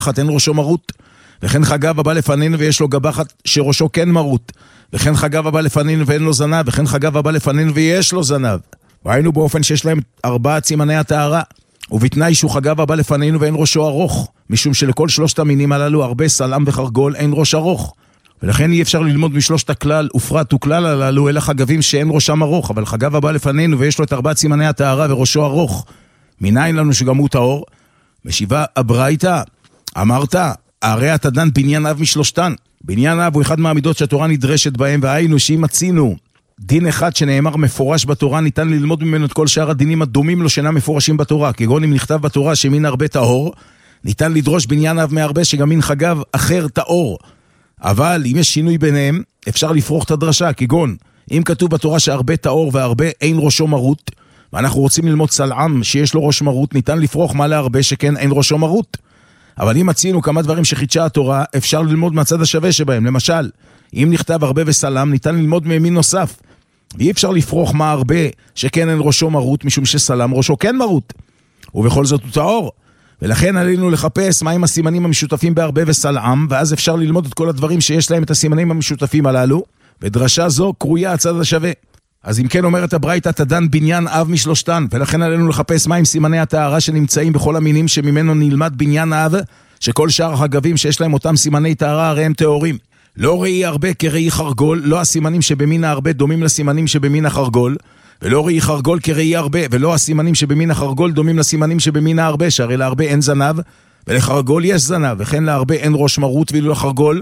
אחת אין ראשו מרות, וכן חגב הבא לפנינו ויש לו גבה אחת שראשו כן מרות, וכן חגב הבא לפנינו ואין לו זנב, וכן חגב הבא לפנינו ויש לו זנב. והיינו באופן שיש להם 4 סימני הטהרה, ובתנאי שהוא חגב הבא לפנינו ואין ראשו ארוך, משום שלכל 3 המינים הללו, הרבה סלם וחרגול, אין ראש ארוך. ולכן אי אפשר ללמוד משלושת הכלל ופרט וכלל הללו, אלא חגבים שאין ראשם ארוך, אבל חגב הבא לפנינו ויש לו את 4 סימני הטהרה וראשו ארוך. מניין לנו שגם הוא טהור? משיבה הברייתא, אמרת, הרי אתה דן בניין אב משלושתן. בניין אב הוא אחד מהמידות שהתורה נדרשת בהם, והיינו שאם מצינו דין אחד שנאמר מפורש בתורה, ניתן ללמוד ממנו את כל שאר הדינים הדומים לו שאינם מפורשים בתורה. כגון אם נכתב בתורה שמין הרבה טהור, ניתן לדרוש בניין אב מהרבה שגם מין חגב אחר טהור. אבל אם יש שינוי ביניהם, אפשר לפרוח את הדרשה. כגון, אם כתוב בתורה שהרבה טהור והרבה אין ראשו מרות, ואנחנו רוצים ללמוד סלעם שיש לו ראש מרות, ניתן לפרוח מה להרבה שכן אין ראשו מרות. אבל אם מצינו כמה דברים שחידשה התורה, אפשר ללמוד מהצד השווה שבהם. למשל, אם נכתב הרבה וסלם, ניתן ללמוד ממין נוסף. ואי אפשר לפרוח מה הרבה שכן אין ראשו מרות, משום שסלם ראשו כן מרות. ובכל זאת הוא טהור. ולכן עלינו לחפש מהם הסימנים המשותפים בהרבה וסלעם, ואז אפשר ללמוד את כל הדברים שיש להם את הסימנים המשותפים הללו, ודרשה זו קרויה הצד השווה. אז אם כן אומרת הברייתא, תדן בניין אב משלושתן, ולכן עלינו לחפש מהם סימני הטהרה שנמצאים בכל המינים שממנו נלמד בניין אב, שכל שאר החגבים שיש להם אותם סימני טהרה הרי הם טהורים. לא ראי הרבה כראי חרגול, לא הסימנים שבמין הרבה דומים לסימנים שבמין החרגול, ולא ראי חרגול כראי הרבה, ולא הסימנים שבמין החרגול דומים לסימנים שבמין הרבה, שהרי להרבה אין זנב, ולחרגול יש זנב, וכן להרבה אין ראש מרות, ואילו לחרגול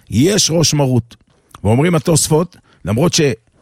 יש ראש מרות. ואומרים התוספות, למרות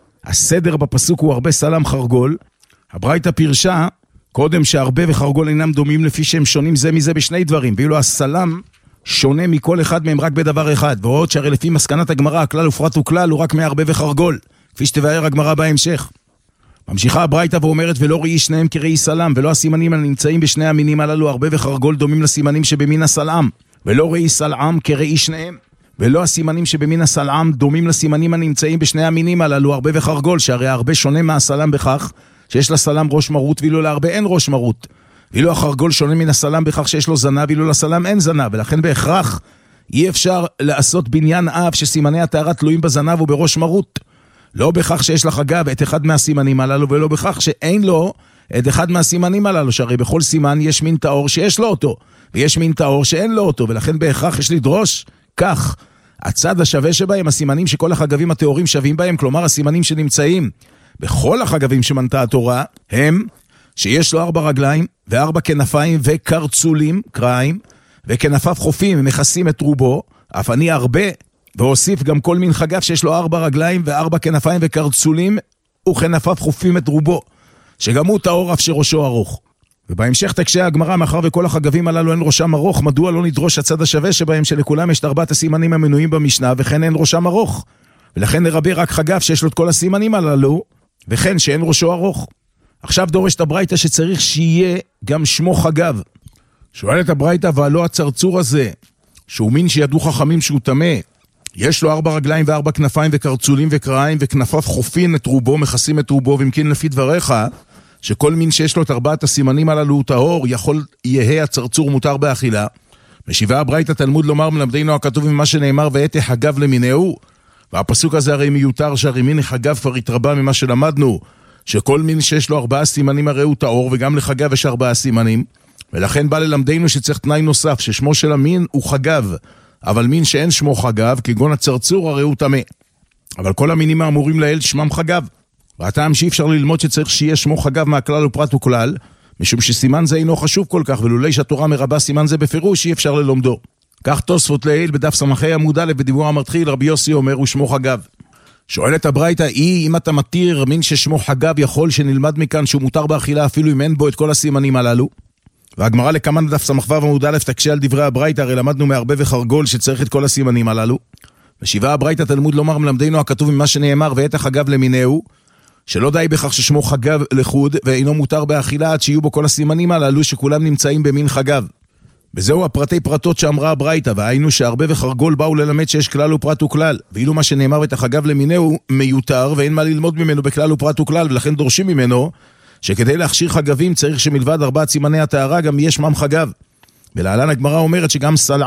שהסדר בפסוק הוא הרבה סלם חרגול, הברייתא פירשה קודם שהרבה וחרגול אינם דומים לפי שהם שונים זה מזה בשני דברים, ואילו הסלם שונה מכל אחד מהם רק בדבר אחד, ועוד שהרי לפי מסקנת הגמרא, הכלל ופרט וכלל הוא רק מהרבה וחרגול, כפי שתבאר הגמרא בהמשך. ממשיכה הברייתא ואומרת, ולא ראי שניהם כראי סלם, ולא הסימנים הנמצאים בשני המינים הללו, הרבה וחרגול דומים לסימנים שבמין הסלעם, ולא ראי סלעם כראי שניהם, ולא הסימנים שבמין הסלעם דומים לסימנים הנמצאים בשני המינים הללו, הרבה וחרגול, שהרי הרבה שונה מהסלם בכך, שיש לסלם ראש מרות, ואילו להרבה אין ראש מרות. ואילו החרגול שונה מן הסלם בכך שיש לו זנב, ואילו לסלם אין זנב, ולכן בהכרח אי אפשר לעשות בניין אב שסימני הטהרה תלויים בזנב ובראש מרות. לא בכך שיש לחגב את אחד מהסימנים הללו, ולא בכך שאין לו את אחד מהסימנים הללו, שהרי בכל סימן יש מין טהור שיש לו אותו, ויש מין טהור שאין לו אותו, ולכן בהכרח יש לדרוש כך. הצד השווה שבהם, הסימנים שכל החגבים הטהורים שווים בהם, כלומר הסימנים שנמצאים בכל החגבים שמנתה התורה, הם שיש לו 4 רגליים ו4 כנפיים וקרצולים, קריים, וכנפיו חופים מכסים את רובו, אף אני הרבה, והוסיף גם כל מין חגב שיש לו 4 רגליים ו4 כנפיים וקרצולים, וכנפיו חופים את רובו, שגם הוא טהור אף שראשו ארוך. ובהמשך תקשה הגמרא, מאחר וכל החגבים הללו אין ראשם ארוך, מדוע לא נדרוש הצד השווה שבהם שלכולם יש 4 הסימנים המנויים במשנה, וכן אין ראשם ארוך, ולכן נרבה רק חגב שיש לו את כל הסימנים הללו, וכן שאין ראשו ארוך. עכשיו דורשת הברייתא שצריך שיהיה גם שמו חגב. שואלת הברייתא, והלא הצרצור הזה, שהוא מין שידעו חכמים שהוא טמא, יש לו 4 רגליים ו4 כנפיים וקרצולים וקריים, וכנפיו חופין את רובו, מכסים את רובו, ומכן לפי דבריך, שכל מין שיש לו את 4 הסימנים הללו הוא טהור, יכול יהיה הצרצור מותר באכילה. משיבה הברייתא תלמוד לומר מלמדנו הכתוב ממה שנאמר, ואת חגב למינהו, והפסוק הזה הרי מיותר, שהרי מין חגב כבר התרבה ממה שלמדנו, שכל מין שיש לו 4 סימנים הרי הוא טהור, וגם לחגב יש 4 סימנים, ולכן בא ללמדנו שצריך תנאי נוסף, ששמו של המין הוא חגב, אבל מין שאין שמו חגב, כגון הצרצור הרי הוא טמא. אבל כל המינים האמורים לאל שמם חגב, והטעם שאי אפשר ללמוד שצריך שיהיה שמו חגב מהכלל ופרט וכלל, משום שסימן זה אינו חשוב כל כך, ולולי שהתורה מרבה סימן זה בפירוש אי אפשר ללומדו. כך תוספות לעיל בדף סמכי עמוד א' בדיבור המתחיל, רבי יוסי אומר הוא שמו חגב. שואלת הברייתא, אם אתה מתיר מין ששמו חגב, יכול שנלמד מכאן שהוא מותר באכילה אפילו אם אין בו את כל הסימנים הללו? והגמרא לקמן דף סמכו עמוד א' תקשה על דברי הברייתא, הרי למדנו מהרבה וחרגול שצריך את כל הסימנים הללו. משיבה הברייתא תלמוד לומר מלמדנו הכתוב ממה שנאמר, ואת החגב למינהו, שלא די בכך ששמו חגב לחוד, ואינו מותר באכילה עד שיהיו בו כל הסימנים הללו שכולם נמצאים במין חגב. וזהו הפרטי פרטות שאמרה הברייתא, והיינו שהרבה וחרגול באו ללמד שיש כלל ופרט וכלל, ואילו מה שנאמר ואת החגב למינהו מיותר, ואין מה ללמוד ממנו בכלל ופרט וכלל, ולכן דורשים ממנו שכדי להכשיר חגבים צריך שמלבד 4 סימני הטהרה גם יש שמם חגב. ולהלן הגמרא אומרת שגם סלעם